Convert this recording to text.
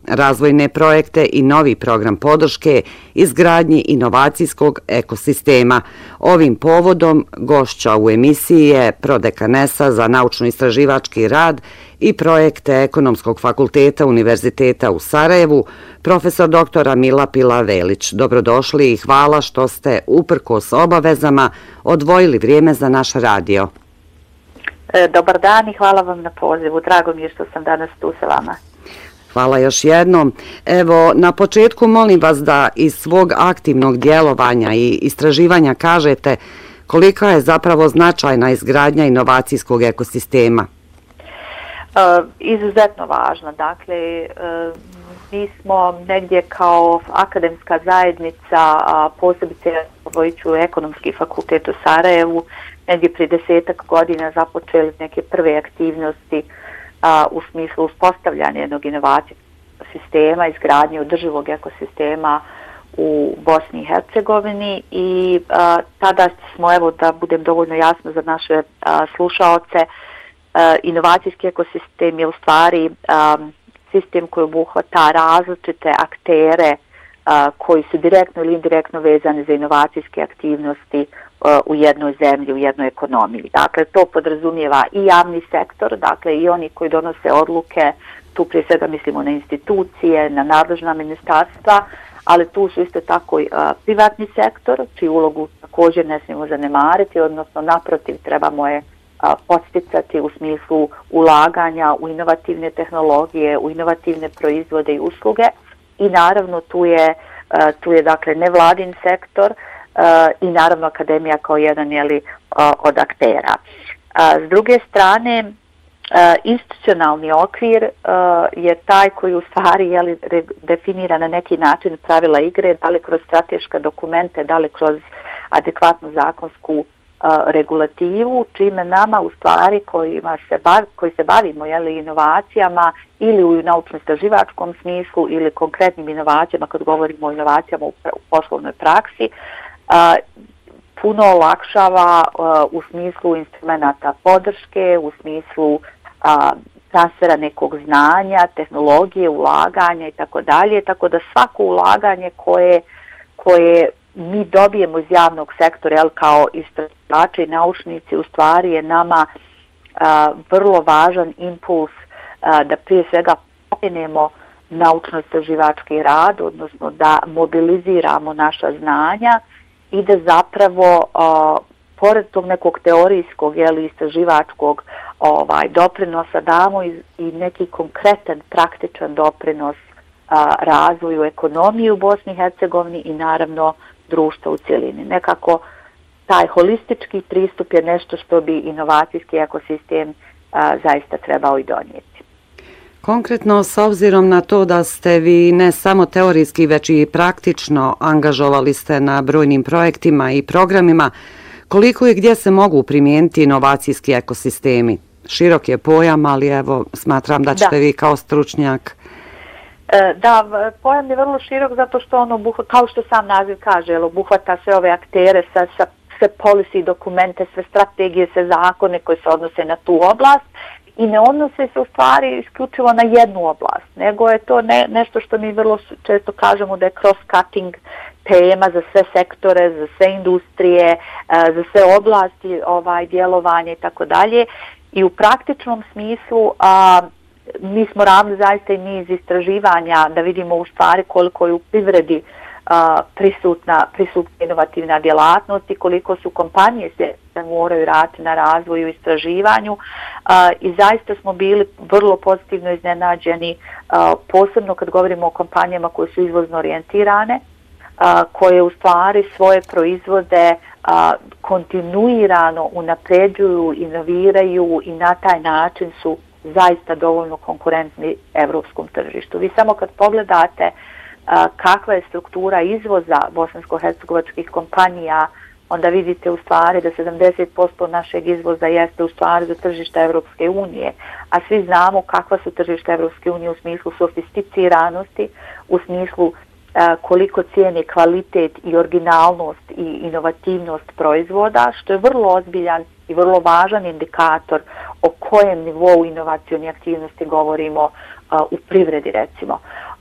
razvojne projekte i novi program podrške izgradnji inovacijskog ekosistema. Ovim povodom gošća u emisiji je prodekanesa za naučno-istraživački rad i projekte Ekonomskog fakulteta Univerziteta u Sarajevu, profesor doktora Milapila Velić. Dobrodošli i hvala što ste uprkos obavezama odvojili vrijeme za naš radio. Dobar dan i hvala vam na pozivu. Drago mi je što sam danas tu sa vama. Hvala još jednom. Evo, na početku molim vas da iz svog aktivnog djelovanja i istraživanja kažete kolika je zapravo značajna izgradnja inovacijskog ekosistema. Izuzetno važna. Dakle, mi smo negdje kao akademska zajednica, posebice vojuću Ekonomski fakultet u Sarajevu, negdje prije 10-ak godina započeli neke prve aktivnosti u smislu uspostavljanja jednog inovacijskog sistema, izgradnje održivog ekosistema u Bosni i Hercegovini i tada smo, evo da budem dovoljno jasno za naše slušaoce, inovacijski ekosistem je u stvari sistem koji obuhvata različite aktere koji su direktno ili indirektno vezani za inovacijske aktivnosti u jednoj zemlji, u jednoj ekonomiji. Dakle, to podrazumijeva i javni sektor, dakle i oni koji donose odluke, tu prije svega mislimo na institucije, na nadležna ministarstva, ali tu su isto tako i privatni sektor, čiju ulogu također ne smijemo zanemariti, odnosno naprotiv trebamo je podsticati u smislu ulaganja u inovativne tehnologije, u inovativne proizvode i usluge i naravno tu je dakle nevladin sektor i naravno akademija kao jedan od aktera. S druge strane, institucionalni okvir je taj koji u stvari definira na neki način pravila igre, da li kroz strateške dokumente, da li kroz adekvatnu zakonsku regulativu, čime nama u stvari koji se bavimo inovacijama ili u naučno-istraživačkom smislu ili konkretnim inovacijama kad govorimo o inovacijama u poslovnoj praksi, puno olakšava u smislu instrumenta podrške, u smislu transfera nekog znanja, tehnologije, ulaganja i tako dalje, tako da svako ulaganje koje mi dobijemo iz javnog sektora kao istraživači i naučnici u stvari je nama vrlo važan impuls da prije svega pokrenemo naučno-istraživački rad, odnosno da mobiliziramo naša znanja i da zapravo pored tog nekog teorijskog istraživačkog doprinosa damo i neki konkretan, praktičan doprinos razvoju ekonomije u Bosni i Hercegovini i naravno društva u cjelini. Nekako taj holistički pristup je nešto što bi inovacijski ekosistem zaista trebao i donijeti. Konkretno, s obzirom na to da ste vi ne samo teorijski, već i praktično angažovali ste na brojnim projektima i programima, koliko i gdje se mogu primijeniti inovacijski ekosistemi? Širok je pojam, ali evo, smatram da ćete vi kao stručnjak. Da, pojam je vrlo širok zato što ono, kao što sam naziv kaže, obuhvata sve ove aktere, sve policy dokumente, sve strategije, sve zakone koje se odnose na tu oblast i ne odnose se u stvari isključivo na jednu oblast, nego je to nešto što mi vrlo često kažemo da je cross-cutting tema za sve sektore, za sve industrije, za sve oblasti djelovanja i tako dalje. I u praktičnom smislu mi smo radili zaista i niz istraživanja da vidimo u stvari koliko je u privredi prisutna inovativna djelatnost i koliko su kompanije se moraju raditi na razvoju i istraživanju i zaista smo bili vrlo pozitivno iznenađeni, posebno kad govorimo o kompanijama koje su izvozno orijentirane, koje u stvari svoje proizvode kontinuirano unapređuju, inoviraju i na taj način su zaista dovoljno konkurentni evropskom tržištu. Vi samo kad pogledate kakva je struktura izvoza bosansko-hercegovačkih kompanija, onda vidite u stvari da 70% našeg izvoza jeste u stvari za tržišta Evropske unije, a svi znamo kakva su tržišta Evropske unije u smislu sofisticiranosti, u smislu koliko cijene kvalitet i originalnost i inovativnost proizvoda, što je vrlo ozbiljan i vrlo važan indikator o kojem nivou inovacione aktivnosti govorimo u privredi recimo.